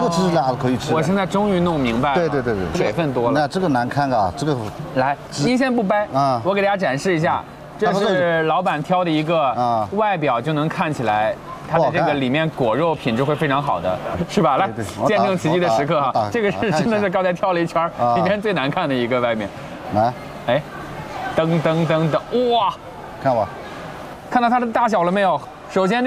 个是辣的可以吃的。 我现在终于弄明白了。 对， 水分多了。 那这个难看啊，这个来，您先不掰啊， 我给大家展示一下，这是老板挑的一个啊， 外表就能看起来。它的这个里面果肉品质会非常好的，是吧？来，见证奇迹的时刻哈，这个是真的是刚才挑了一圈，里面最难看的一个外面。 来， 哎，噔，哇， 看吧， 看到它的大小了没有？首先